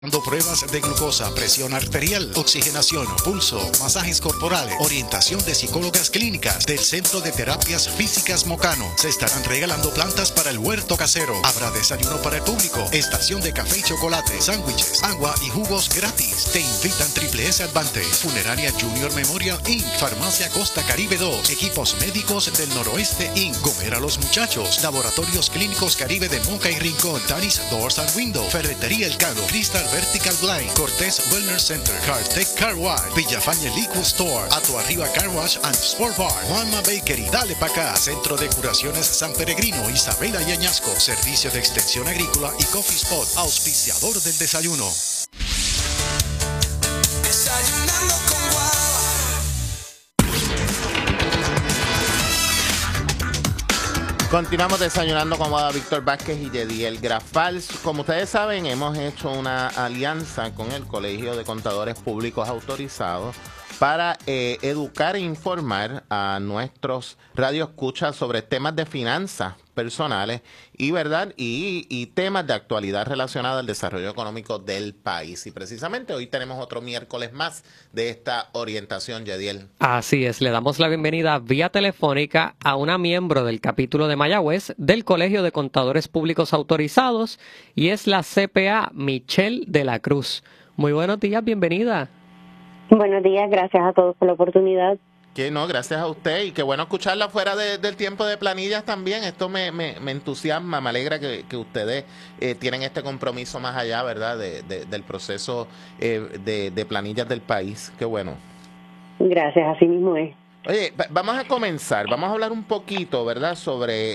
Dando pruebas de glucosa, presión arterial, oxigenación, pulso, masajes corporales, orientación de psicólogas clínicas del Centro de Terapias Físicas Mocano. Se estarán regalando plantas para el huerto casero. Habrá desayuno para el público, estación de café y chocolate, sándwiches, agua y jugos gratis. Te invitan Triple S Advantage, Funeraria Junior Memorial Inc., Farmacia Costa Caribe 2, Equipos Médicos del Noroeste Inc., Comer a los Muchachos, Laboratorios Clínicos Caribe de Moca y Rincón, Tanis Doors and Window, Ferretería El Cano, Crystal Vertical Blind, Cortés Wellness Center, Cartec Car Wash, Villafañe Liquid Store, Ato Arriba Car Wash and Sport Bar, Juanma Bakery, Dale Pa' Acá, Centro de Curaciones San Peregrino, Isabela y Añasco, Servicio de Extensión Agrícola y Coffee Spot, auspiciador del desayuno. Desayunando con Guava. Continuamos desayunando con Guada, Víctor Vázquez y Yediel Grafal. Como ustedes saben, hemos hecho una alianza con el Colegio de Contadores Públicos Autorizados para educar e informar a nuestros radioescuchas sobre temas de finanzas personales y temas de actualidad relacionados al desarrollo económico del país. Y precisamente hoy tenemos otro miércoles más de esta orientación, Yediel. Así es, le damos la bienvenida vía telefónica a una miembro del capítulo de Mayagüez del Colegio de Contadores Públicos Autorizados y es la CPA Michelle de la Cruz. Muy buenos días, bienvenida. Buenos días, gracias a todos por la oportunidad. Que no, gracias a usted y qué bueno escucharla fuera del tiempo de planillas también. Esto me entusiasma, me alegra que ustedes tienen este compromiso más allá, ¿verdad? Del proceso de planillas del país. Qué bueno. Gracias, así mismo es. Oye, vamos a comenzar, vamos a hablar un poquito, ¿verdad? Sobre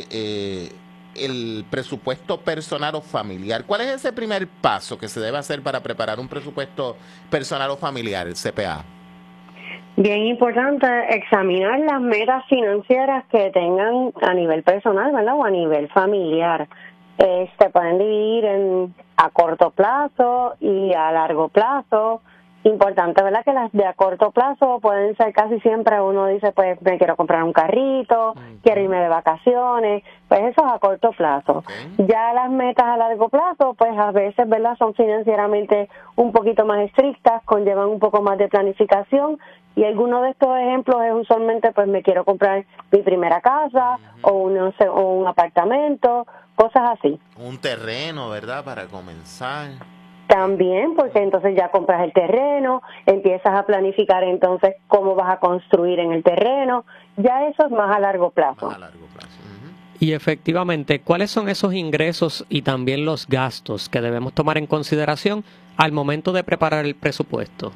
el presupuesto personal o familiar. ¿Cuál es ese primer paso que se debe hacer para preparar un presupuesto personal o familiar, el CPA? Bien importante examinar las metas financieras que tengan a nivel personal, ¿verdad? O a nivel familiar. Se pueden dividir a corto plazo y a largo plazo. Importante, ¿verdad? Que las de a corto plazo pueden ser casi siempre, uno dice, pues me quiero comprar un carrito, quiero irme de vacaciones, pues eso es a corto plazo. Okay. Ya las metas a largo plazo, pues a veces, ¿verdad? Son financieramente un poquito más estrictas, conllevan un poco más de planificación y alguno de estos ejemplos es usualmente, pues me quiero comprar mi primera casa o un apartamento, cosas así. Un terreno, ¿verdad? Para comenzar. También, porque entonces ya compras el terreno, empiezas a planificar entonces cómo vas a construir en el terreno, ya eso es más a largo plazo. Más a largo plazo. Y efectivamente, ¿cuáles son esos ingresos y también los gastos que debemos tomar en consideración al momento de preparar el presupuesto?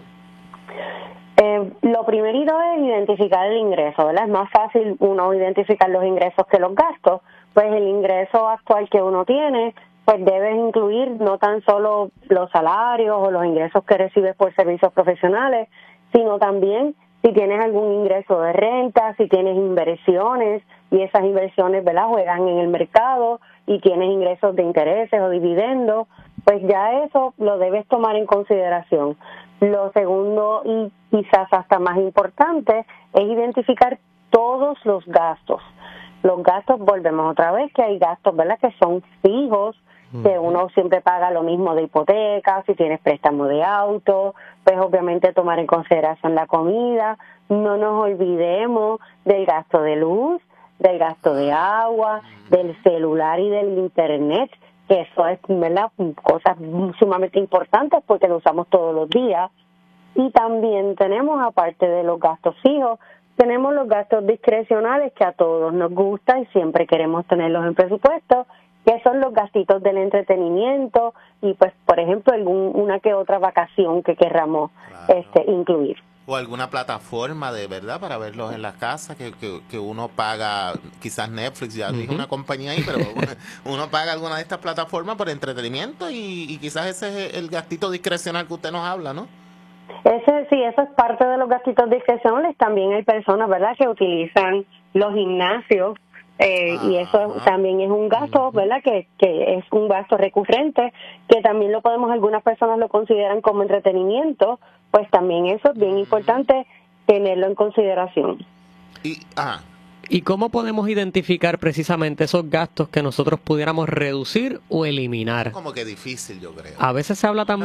Lo primerito es identificar el ingreso, ¿verdad? Es más fácil uno identificar los ingresos que los gastos, pues el ingreso actual que uno tiene pues debes incluir no tan solo los salarios o los ingresos que recibes por servicios profesionales, sino también si tienes algún ingreso de renta, si tienes inversiones y esas inversiones, ¿verdad?, juegan en el mercado y tienes ingresos de intereses o dividendos, pues ya eso lo debes tomar en consideración. Lo segundo y quizás hasta más importante es identificar todos los gastos. Los gastos, volvemos otra vez, que hay gastos, ¿verdad?, que son fijos, que uno siempre paga lo mismo de hipoteca, si tienes préstamo de auto, pues obviamente tomar en consideración la comida, no nos olvidemos del gasto de luz, del gasto de agua, del celular y del internet, que eso es, ¿verdad?, cosas sumamente importantes porque lo usamos todos los días. Y también tenemos, aparte de los gastos fijos, tenemos los gastos discrecionales que a todos nos gusta y siempre queremos tenerlos en presupuesto, que son los gastitos del entretenimiento y, pues, por ejemplo, una que otra vacación que querramos incluir. O alguna plataforma de verdad para verlos en la casa, que uno paga, quizás Netflix, ya dije una compañía ahí, pero uno paga alguna de estas plataformas por entretenimiento y quizás ese es el gastito discrecional que usted nos habla, ¿no? Sí, eso es parte de los gastitos discrecionales. También hay personas, ¿verdad?, que utilizan los gimnasios y eso también es un gasto, ¿verdad?, que es un gasto recurrente, que también algunas personas lo consideran como entretenimiento, pues también eso es bien importante tenerlo en consideración. Y ¿Y cómo podemos identificar precisamente esos gastos que nosotros pudiéramos reducir o eliminar? Como que difícil, yo creo. A veces se habla también